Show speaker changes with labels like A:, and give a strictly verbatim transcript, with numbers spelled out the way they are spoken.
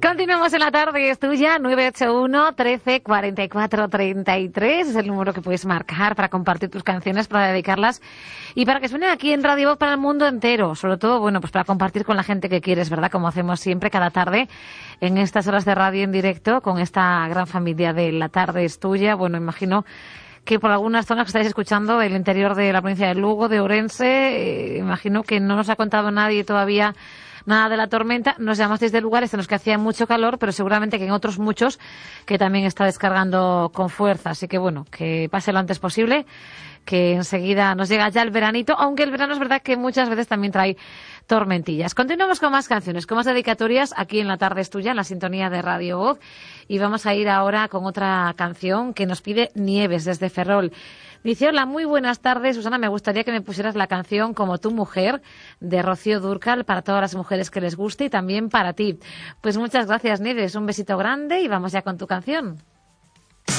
A: Continuamos en la tarde, es tuya, nueve ocho uno, trece, cuarenta y cuatro, treinta y tres. Es el número que puedes marcar para compartir tus canciones, para dedicarlas y para que suenen aquí en Radio Voz para el mundo entero. Sobre todo, bueno, pues para compartir con la gente que quieres, ¿verdad? Como hacemos siempre cada tarde en estas horas de radio en directo con esta gran familia de La Tarde es Tuya. Bueno, imagino que por algunas zonas que estáis escuchando del interior de la provincia de Lugo, de Ourense, eh, imagino que no nos ha contado nadie todavía nada de la tormenta. Nos llamasteis de lugares en los que hacía mucho calor, pero seguramente que en otros muchos que también está descargando con fuerza. Así que bueno, que pase lo antes posible, que enseguida nos llega ya el veranito, aunque el verano es verdad que muchas veces también trae tormentillas. Continuamos con más canciones, con más dedicatorias aquí en La Tarde es Tuya, en la sintonía de Radio Voz. Y vamos a ir ahora con otra canción que nos pide Nieves desde Ferrol. Dice: hola, muy buenas tardes, Susana, me gustaría que me pusieras la canción Como tu mujer, de Rocío Dúrcal, para todas las mujeres que les guste y también para ti. Pues muchas gracias, Nieves, un besito grande y vamos ya con tu canción.